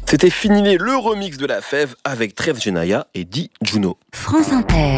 C'était Finilé, le remix de La Fève avec Trev Genaya et Di Juno. France Inter.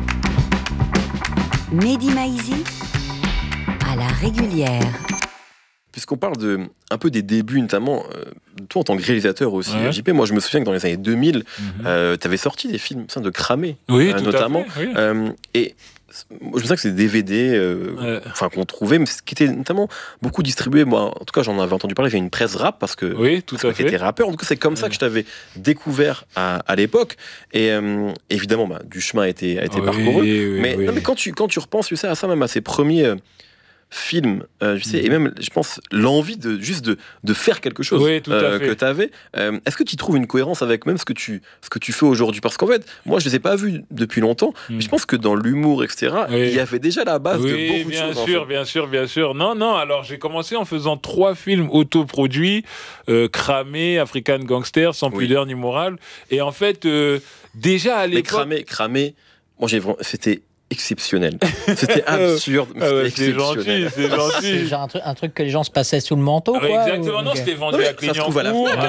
Mehdi Maizi à la régulière. Puisqu'on parle un peu des débuts, notamment, toi en tant que réalisateur aussi, JP, moi je me souviens que dans les années 2000, tu avais sorti des films de Cramé, notamment. Fait, oui. Et je me souviens que c'est des DVD qu'on trouvait, mais qui étaient notamment beaucoup distribués. Moi, en tout cas, j'en avais entendu parler via une presse rap parce que tu étais rappeur. En tout cas, c'est comme ça que je t'avais découvert à l'époque. Et évidemment, du chemin a été parcouru. Mais quand tu repenses, tu sais, à ça, même à ces premiers film, et même, je pense, l'envie de faire quelque chose que tu avais. Est-ce que tu trouves une cohérence avec même ce que tu fais aujourd'hui? Parce qu'en fait, moi, je les ai pas vus depuis longtemps, mais je pense que dans l'humour, etc., il y avait déjà la base de beaucoup de choses. Bien sûr. Non, alors j'ai commencé en faisant 3 films autoproduits, Cramé, African Gangster, Sans pudeur ni morale. Et en fait, déjà à l'époque... Mais Cramé, moi, c'était exceptionnel. C'était absurde. C'est gentil. C'est genre un truc que les gens se passaient sous le manteau, quoi. Exactement, non, c'était vendu à Clignancourt,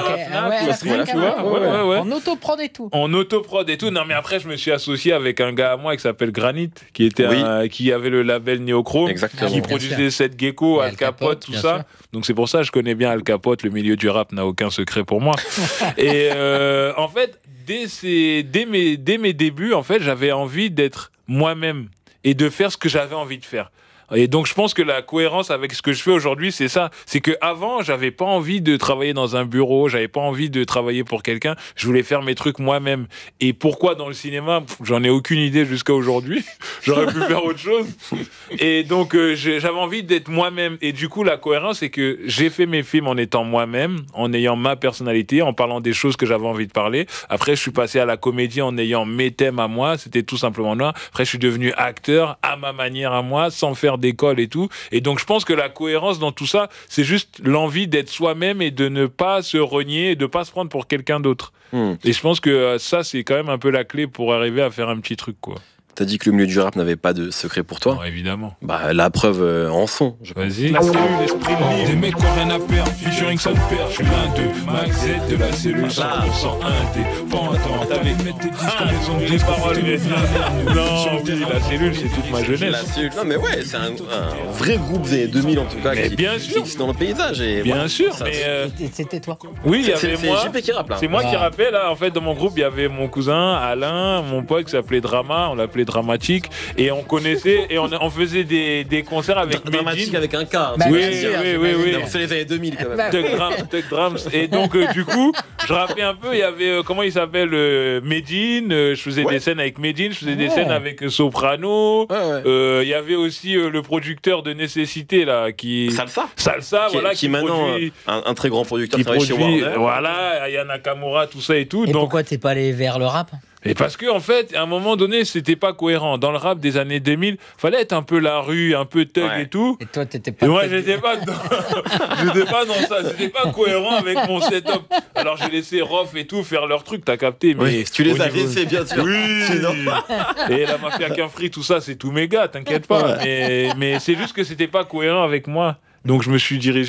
en autoprod et tout. Non, mais après, je me suis associé avec un gars à moi qui s'appelle Granit, qui avait le label Neochrome, qui produisait Seth Gecko, Al Capote, tout ça. Sûr. Donc c'est pour ça que je connais bien Al Capote. Le milieu du rap n'a aucun secret pour moi. Et en fait, dès mes débuts, en fait, j'avais envie d'être moi-même et de faire ce que j'avais envie de faire. Et donc je pense que la cohérence avec ce que je fais aujourd'hui, c'est ça. C'est que avant, j'avais pas envie de travailler dans un bureau, j'avais pas envie de travailler pour quelqu'un. Je voulais faire mes trucs moi-même. Et pourquoi dans le cinéma? J'en ai aucune idée jusqu'à aujourd'hui. J'aurais pu faire autre chose. Et donc j'avais envie d'être moi-même. Et du coup, la cohérence, c'est que j'ai fait mes films en étant moi-même, en ayant ma personnalité, en parlant des choses que j'avais envie de parler. Après, je suis passé à la comédie en ayant mes thèmes à moi. C'était tout simplement là. Après, je suis devenu acteur à ma manière à moi, sans faire d'école et tout. Et donc, je pense que la cohérence dans tout ça, c'est juste l'envie d'être soi-même et de ne pas se renier et de ne pas se prendre pour quelqu'un d'autre. Et je pense que ça, c'est quand même un peu la clé pour arriver à faire un petit truc, quoi. T'as dit que le milieu du rap n'avait pas de secret pour toi. Non, évidemment. La preuve en son. Vas-y. La cellule, l'esprit libre. Des mecs qui ont rien à perdre. Featuring ça le perd. Je suis l'un d'eux. Max Z de la cellule. 100% indépendant. T'avais mettre tes disques comme les ondes. Les paroles, non, oui, la cellule, c'est toute ma jeunesse. Non, mais ouais, c'est un vrai groupe des 2000 en tout cas. Mais bien sûr. Qui est dans le paysage. Bien sûr. Mais c'était toi. Oui, il y avait moi. C'est JP qui rappe là. C'est moi qui rappelle là. En fait, dans mon groupe, il y avait mon cousin Alain, mon pote qui s'appelait Drama. On l'appelait Dramatique, et on connaissait et on faisait des concerts avec Dramatique avec un K. Oui. C'est les années 2000 quand même. Tuck Drums. Et donc du coup, je rappelais un peu. Il y avait comment il s'appelle, Medine. Je faisais des scènes avec Medine. Je faisais des scènes avec Soprano. Il y avait aussi le producteur de Nécessité là, Salsa, voilà, qui maintenant un très grand producteur qui produit chez Warner. Voilà, Aya Nakamura, tout ça et tout. Et donc, pourquoi t'es pas allé vers le rap? Et parce que en fait, à un moment donné, c'était pas cohérent. Dans le rap des années 2000, fallait être un peu la rue, un peu thug et tout. Et toi, t'étais pas. Et moi, j'étais pas dans ça. C'était pas cohérent avec mon setup. Alors, j'ai laissé Rof et tout faire leur truc. T'as capté? Mais oui, tu les as laissés, bien sûr. Oui. Et la mafia qu'un free, tout ça, c'est tous mes gars. T'inquiète pas. Mais c'est juste que c'était pas cohérent avec moi. Donc, je me suis dirigé